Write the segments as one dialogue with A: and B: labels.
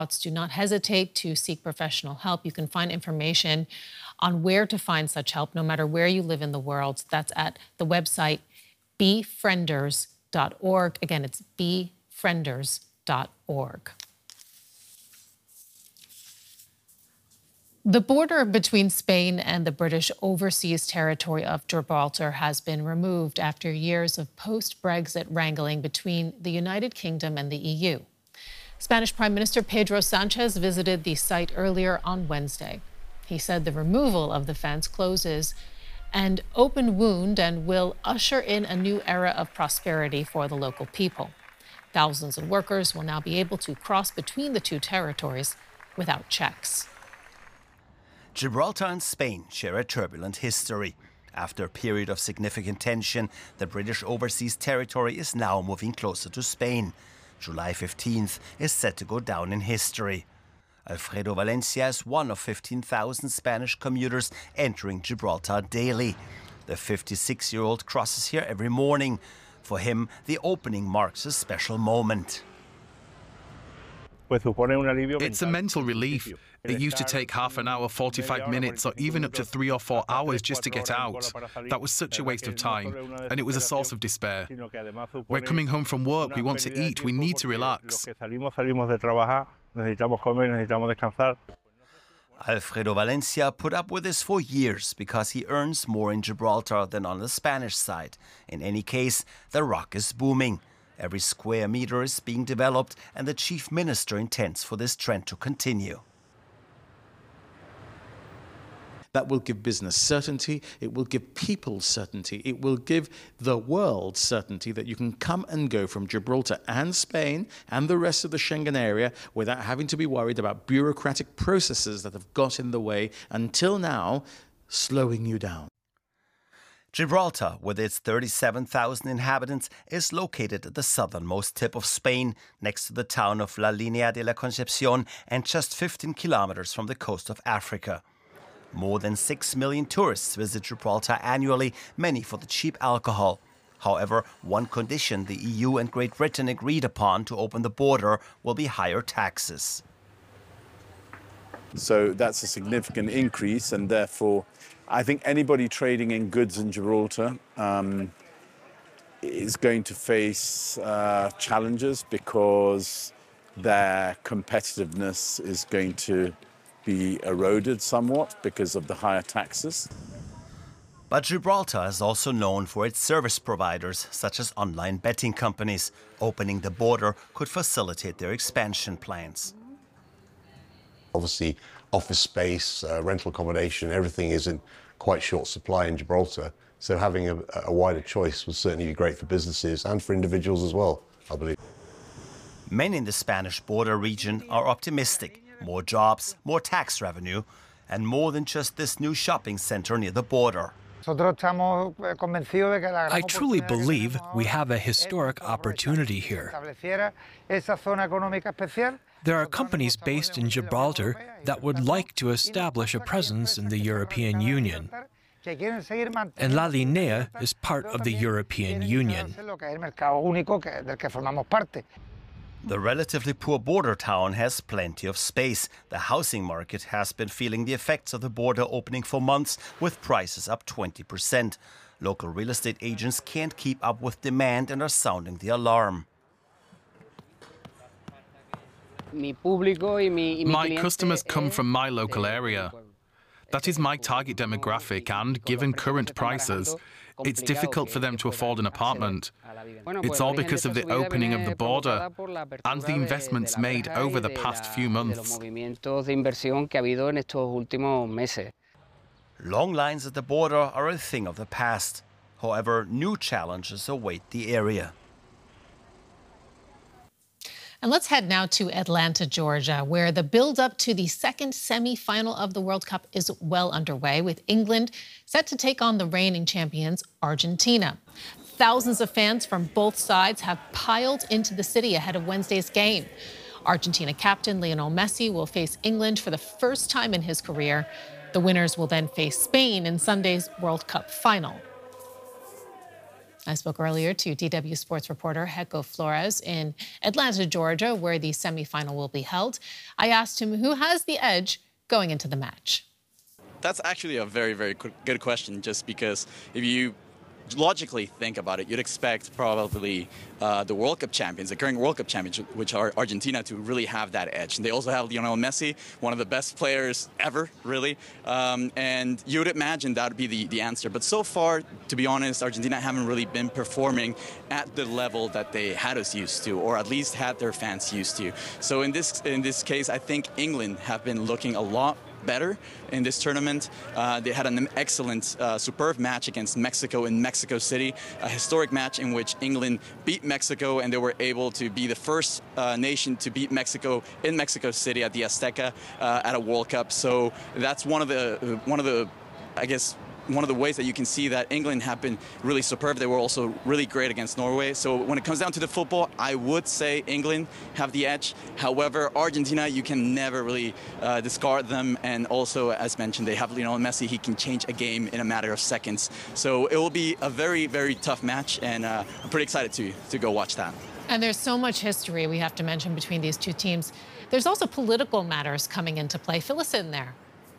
A: Do not hesitate to seek professional help. You can find information on where to find such help, no matter where you live in the world. That's at the website befrienders.org. Again, it's befrienders.org. The border between Spain and the British overseas territory of Gibraltar has been removed after years of post-Brexit wrangling between the United Kingdom and the EU. Spanish Prime Minister Pedro Sanchez visited the site earlier on Wednesday. He said the removal of the fence closes an open wound and will usher in a new era of prosperity for the local people. Thousands of workers will now be able to cross between the two territories without checks.
B: Gibraltar and Spain share a turbulent history. After a period of significant tension, the British overseas territory is now moving closer to Spain. July 15th is set to go down in history. Alfredo Valencia is one of 15,000 Spanish commuters entering Gibraltar daily. The 56-year-old crosses here every morning. For him, the opening marks a special moment.
C: It's a mental relief. It used to take half an hour, 45 minutes, or even up to 3 or 4 hours just to get out. That was such a waste of time, and it was a source of despair. We're coming home from work, we want to eat, we need to relax.
B: Alfredo Valencia put up with this for years because he earns more in Gibraltar than on the Spanish side. In any case, the rock is booming. Every square meter is being developed, and the chief minister intends for this trend to continue.
D: That will give business certainty, it will give people certainty, it will give the world certainty that you can come and go from Gibraltar and Spain and the rest of the Schengen area without having to be worried about bureaucratic processes that have got in the way until now, slowing you down.
B: Gibraltar, with its 37,000 inhabitants, is located at the southernmost tip of Spain, next to the town of La Línea de la Concepción and just 15 kilometers from the coast of Africa. More than 6 million tourists visit Gibraltar annually, many for the cheap alcohol. However, one condition the EU and Great Britain agreed upon to open the border will be higher taxes.
E: So that's a significant increase, and therefore I think anybody trading in goods in Gibraltar is going to face challenges because their competitiveness is going to be eroded somewhat because of the higher taxes.
B: But Gibraltar is also known for its service providers, such as online betting companies. Opening the border could facilitate their expansion plans.
F: Obviously, office space, rental accommodation, everything is in quite short supply in Gibraltar. So having a wider choice would certainly be great for businesses and for individuals as well, I believe.
B: Many in the Spanish border region are optimistic. More jobs, more tax revenue, and more than just this new shopping center near the border.
G: I truly believe we have a historic opportunity here. There are companies based in Gibraltar that would like to establish a presence in the European Union. And La Línea is part of the European Union.
B: The relatively poor border town has plenty of space. The housing market has been feeling the effects of the border opening for months, with prices up 20%. Local real estate agents can't keep up with demand and are sounding the alarm.
C: My customers come from my local area. That is my target demographic, and given current prices, it's difficult for them to afford an apartment. It's all because of the opening of the border and the investments made over the past few months.
B: Long lines at the border are a thing of the past. However, new challenges await the area.
A: And let's head now to Atlanta, Georgia, where the build-up to the second semi-final of the World Cup is well underway, with England set to take on the reigning champions, Argentina. Thousands of fans from both sides have piled into the city ahead of Wednesday's game. Argentina captain Lionel Messi will face England for the first time in his career. The winners will then face Spain in Sunday's World Cup final. I spoke earlier to DW Sports reporter Heiko Flores in Atlanta, Georgia, where the semifinal will be held. I asked him who has the edge going into the match.
H: That's actually a very, very good question, just because if you logically think about it, you'd expect probably the World Cup champions, the current World Cup champions, which are Argentina, to really have that edge. And they also have Lionel Messi, one of the best players ever, really. And you would imagine that would be the answer. But so far, to be honest, Argentina haven't really been performing at the level that they had us used to, or at least had their fans used to. So in this case, I think England have been looking a lot better in this tournament. They had an excellent, superb match against Mexico in Mexico City, a historic match in which England beat Mexico, and they were able to be the first nation to beat Mexico in Mexico City at the Azteca at a World Cup. So that's one of the I guess, one of the ways that you can see that England have been really superb. They were also really great against Norway. So when it comes down to the football, I would say England have the edge. However, Argentina, you can never really discard them. And also, as mentioned, they have Lionel Messi. He can change a game in a matter of seconds. So it will be a very, very tough match. And I'm pretty excited to go watch that.
A: And there's so much history we have to mention between these two teams. There's also political matters coming into play. Fill us in there.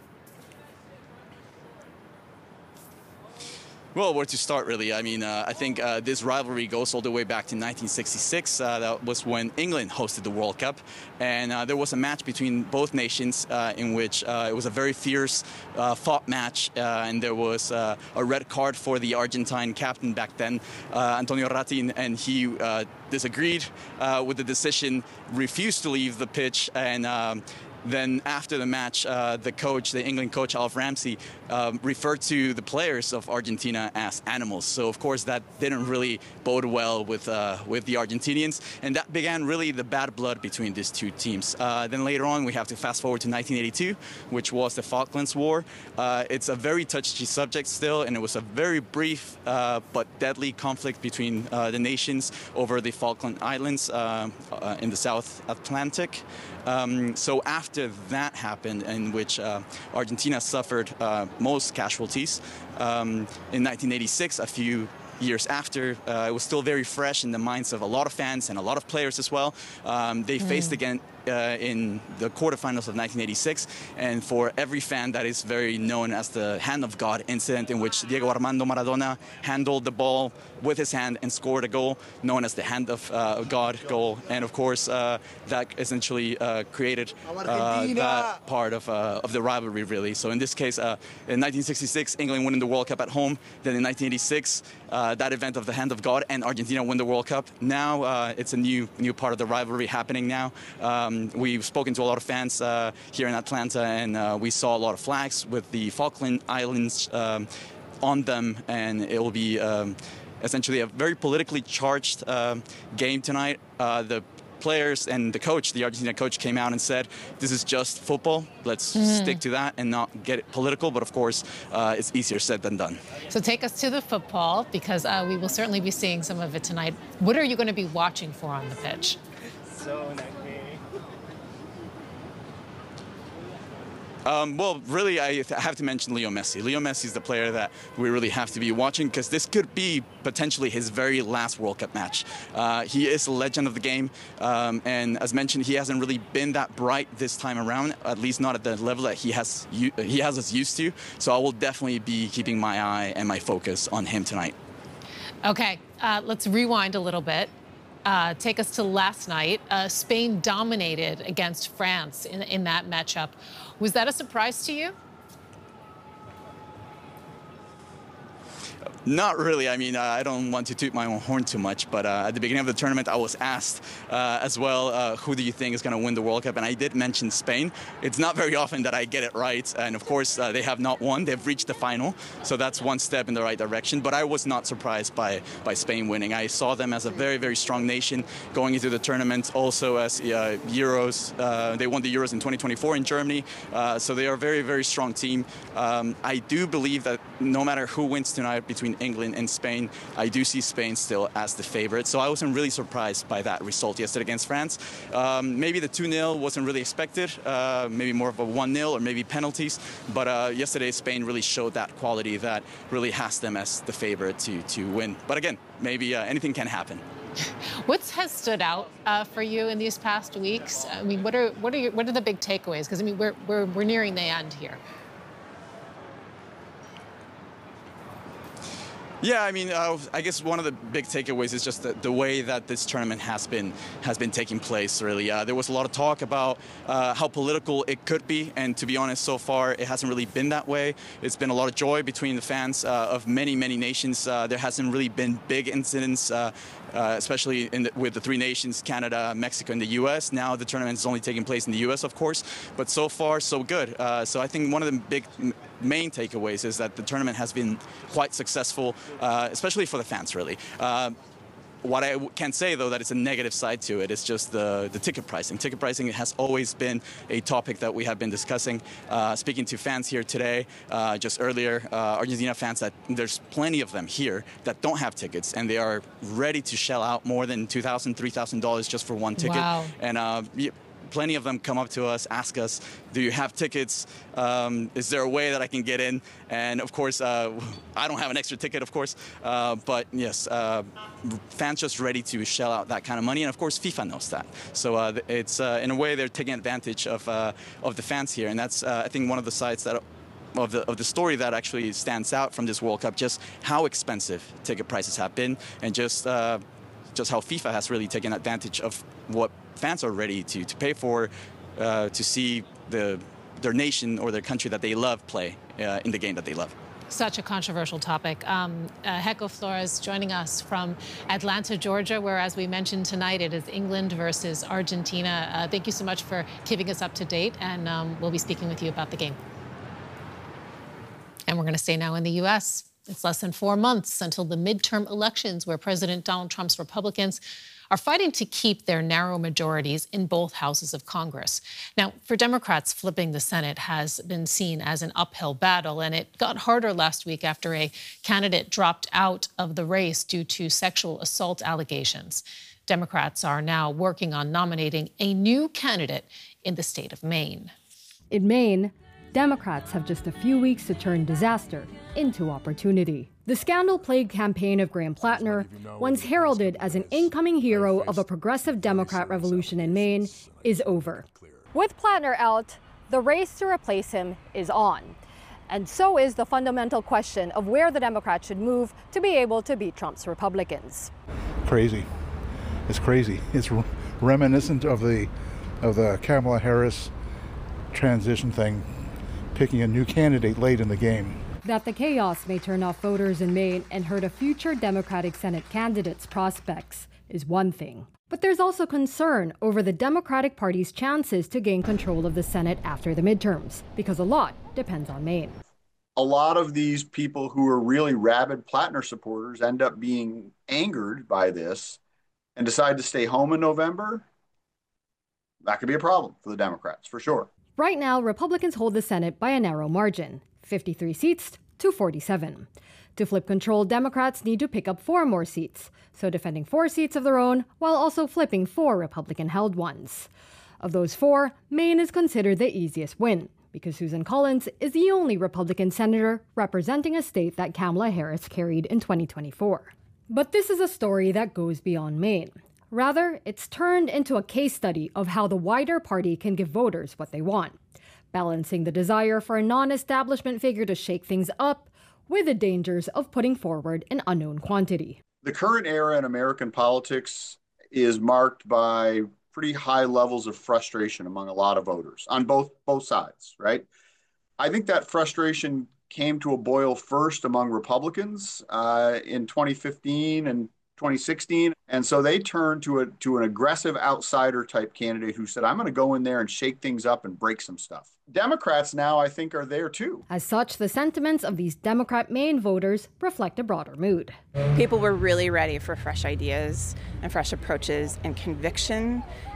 H: Well, where to start, really? I mean, I think this rivalry goes all the way back to 1966. That was when England hosted the World Cup. And there was a match between both nations in which it was a very fierce, fought match. And there was a red card for the Argentine captain back then, Antonio Ratti, and he disagreed with the decision, refused to leave the pitch, and then after the match, the England coach, Alf Ramsey, referred to the players of Argentina as animals. So, of course, that didn't really bode well with the Argentinians. And that began really the bad blood between these two teams. Then later on, we have to fast forward to 1982, which was the Falklands War. It's a very touchy subject still, and it was a very brief but deadly conflict between the nations over the Falkland Islands in the South Atlantic. So after that happened, in which Argentina suffered most casualties, in 1986, a few years after, it was still very fresh in the minds of a lot of fans and a lot of players as well. They faced again in the quarterfinals of 1986, and for every fan, that is very known as the Hand of God incident, in which Diego Armando Maradona handled the ball with his hand and scored a goal known as the Hand of God goal. And of course, that essentially created that part of the rivalry, really. So in this case, in 1966, England winning the World Cup at home. Then in 1986, that event of the Hand of God, and Argentina win the World Cup. Now it's a new part of the rivalry happening now. We've spoken to a lot of fans here in Atlanta, and we saw a lot of flags with the Falkland Islands on them, and it will be essentially a very politically charged game tonight. The players and the coach, the Argentina coach, came out and said, this is just football. Let's stick to that and not get it political. But of course, it's easier said than done.
A: So take us to the football, because we will certainly be seeing some of it tonight. What are you going to be watching for on the pitch?
H: Well, really, I have to mention Leo Messi. Leo Messi is the player that we really have to be watching, because this could be potentially his very last World Cup match. He is a legend of the game, and as mentioned, he hasn't really been that bright this time around, at least not at the level that he has us used to. So I will definitely be keeping my eye and my focus on him tonight.
A: Okay, let's rewind a little bit. Take us to last night. Spain dominated against France in that matchup. Was that a surprise to you?
H: Not really. I mean, I don't want to toot my own horn too much, but at the beginning of the tournament, I was asked as well, who do you think is going to win the World Cup? And I did mention Spain. It's not very often that I get it right. And of course, they have not won. They've reached the final. So that's one step in the right direction. But I was not surprised by Spain winning. I saw them as a very, very strong nation going into the tournament. Also as Euros. They won the Euros in 2024 in Germany. So they are a very, very strong team. I do believe that no matter who wins tonight between between England and Spain. I do see Spain still as the favorite, so I wasn't really surprised by that result yesterday against France. Maybe the 2-0 wasn't really expected, maybe more of a 1-0 or maybe penalties, but yesterday Spain really showed that quality that really has them as the favorite to win. But again, maybe anything can happen.
A: What has stood out for you in these past weeks? I mean, what are the big takeaways? Because I mean, we're nearing the end here.
H: Yeah, I mean, I guess one of the big takeaways is just the way that this tournament has been taking place, really. There was a lot of talk about how political it could be, and to be honest, so far, it hasn't really been that way. It's been a lot of joy between the fans of many, many nations. There hasn't really been big incidents, especially with the three nations, Canada, Mexico, and the U.S. Now the tournament is only taking place in the U.S., of course, but so far, so good. So I think one of the big main takeaways is that the tournament has been quite successful, especially for the fans, really. What I can say, though, that it's a negative side to it is just the ticket pricing. Ticket pricing has always been a topic that we have been discussing. Speaking to fans here today, just earlier, Argentina fans, that there's plenty of them here that don't have tickets, and they are ready to shell out more than $2,000, $3,000 just for one ticket.
A: Wow.
H: And plenty of them come up to us, ask us, do you have tickets? Is there a way that I can get in? And of course, I don't have an extra ticket, of course, but yes, fans just ready to shell out that kind of money, and of course, FIFA knows that. So it's in a way they're taking advantage of the fans here, and that's I think one of the sides that of the story that actually stands out from this World Cup, just how expensive ticket prices have been, and just how FIFA has really taken advantage of what fans are ready to pay for to see their nation or their country that they love play in the game that they love.
A: Such a controversial topic. Hecco Flores joining us from Atlanta, Georgia, where, as we mentioned tonight, it is England versus Argentina. Thank you so much for keeping us up to date, and we'll be speaking with you about the game. And we're going to stay now in the U.S. It's less than 4 months until the midterm elections, where President Donald Trump's Republicans are fighting to keep their narrow majorities in both houses of Congress. Now, for Democrats, flipping the Senate has been seen as an uphill battle, and it got harder last week after a candidate dropped out of the race due to sexual assault allegations. Democrats are now working on nominating a new candidate in the state of Maine.
I: In Maine, Democrats have just a few weeks to turn disaster into opportunity. The scandal-plagued campaign of Graham Plattner, once heralded as an incoming hero of a progressive Democrat revolution in Maine, is over. With Plattner out, the race to replace him is on. And so is the fundamental question of where the Democrats should move to be able to beat Trump's Republicans.
J: Crazy. It's crazy. It's reminiscent of the Kamala Harris transition thing, picking a new candidate late in the game.
I: That the chaos may turn off voters in Maine and hurt a future Democratic Senate candidate's prospects is one thing. But there's also concern over the Democratic Party's chances to gain control of the Senate after the midterms, because a lot depends on Maine.
K: A lot of these people who are really rabid Plattner supporters end up being angered by this and decide to stay home in November. That could be a problem for the Democrats, for sure.
I: Right now, Republicans hold the Senate by a narrow margin, 53 seats to 47. To flip control, Democrats need to pick up 4 more seats, so defending 4 seats of their own while also flipping 4 Republican-held ones. Of those 4, Maine is considered the easiest win, because Susan Collins is the only Republican senator representing a state that Kamala Harris carried in 2024. But this is a story that goes beyond Maine. Rather, it's turned into a case study of how the wider party can give voters what they want, balancing the desire for a non-establishment figure to shake things up with the dangers of putting forward an unknown quantity.
K: The current era in American politics is marked by pretty high levels of frustration among a lot of voters on both sides, right? I think that frustration came to a boil first among Republicans in 2015 and 2016. And so they turned to an aggressive outsider type candidate who said, I'm going to go in there and shake things up and break some stuff. Democrats now, I think, are there too.
I: As such, the sentiments of these Democrat Maine voters reflect a broader mood.
L: People were really ready for fresh ideas and fresh approaches and conviction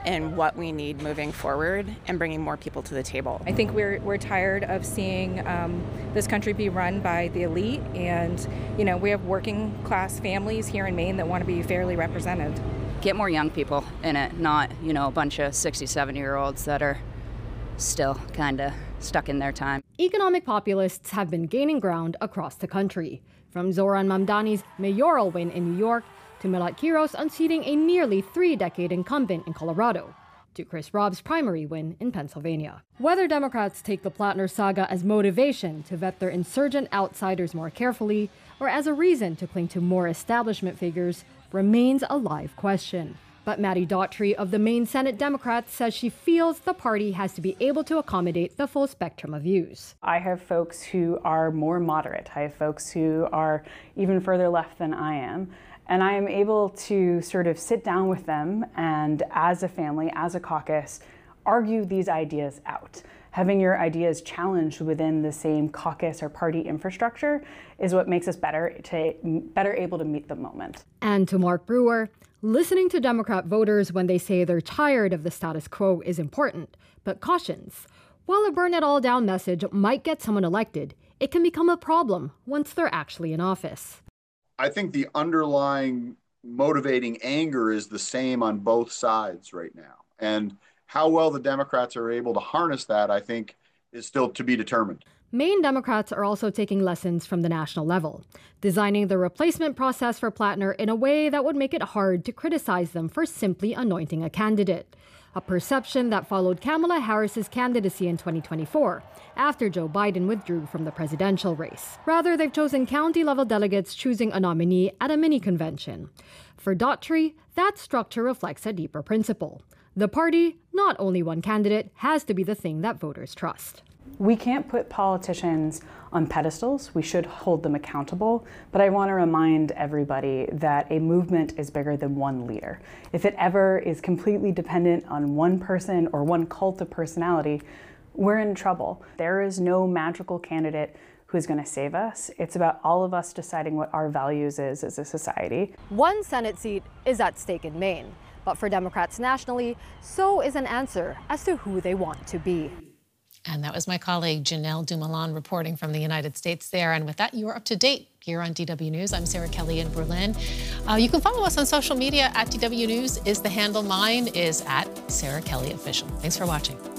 L: in what we need moving forward and bringing more people to the table.
M: I think we're tired of seeing this country be run by the elite, and we have working class families here in Maine that want to be fairly represented.
N: Get more young people in it, not a bunch of 60, 70-year-olds that are still kind of stuck in their time.
I: Economic populists have been gaining ground across the country, from Zoran Mamdani's mayoral win in New York to Milot Quiros unseating a nearly 3-decade incumbent in Colorado, to Chris Robb's primary win in Pennsylvania. Whether Democrats take the Plattner saga as motivation to vet their insurgent outsiders more carefully, or as a reason to cling to more establishment figures, remains a live question. But Maddie Daughtry of the Maine Senate Democrats says she feels the party has to be able to accommodate the full spectrum of views.
O: I have folks who are more moderate. I have folks who are even further left than I am. And I am able to sort of sit down with them and, as a family, as a caucus, argue these ideas out. Having your ideas challenged within the same caucus or party infrastructure is what makes us better able to meet the moment.
I: And to Mark Brewer, listening to Democrat voters when they say they're tired of the status quo is important, but cautions. While a burn it all down message might get someone elected, it can become a problem once they're actually in office.
K: I think the underlying motivating anger is the same on both sides right now. And how well the Democrats are able to harness that, I think, is still to be determined.
I: Maine Democrats are also taking lessons from the national level, designing the replacement process for Plattner in a way that would make it hard to criticize them for simply anointing a candidate, a perception that followed Kamala Harris's candidacy in 2024, after Joe Biden withdrew from the presidential race. Rather, they've chosen county-level delegates choosing a nominee at a mini-convention. For Daughtry, that structure reflects a deeper principle. The party, not only one candidate, has to be the thing that voters trust.
O: We can't put politicians on pedestals. We should hold them accountable. But I want to remind everybody that a movement is bigger than one leader. If it ever is completely dependent on one person or one cult of personality, we're in trouble. There is no magical candidate who's going to save us. It's about all of us deciding what our values is as a society.
I: One Senate seat is at stake in Maine, but for Democrats nationally, so is an answer as to who they want to be.
A: And that was my colleague Janelle Dumoulin reporting from the United States there. And with that, you are up to date here on DW News. I'm Sarah Kelly in Berlin. You can follow us on social media at DW News is the handle. Mine is at Sarah Kelly Official. Thanks for watching.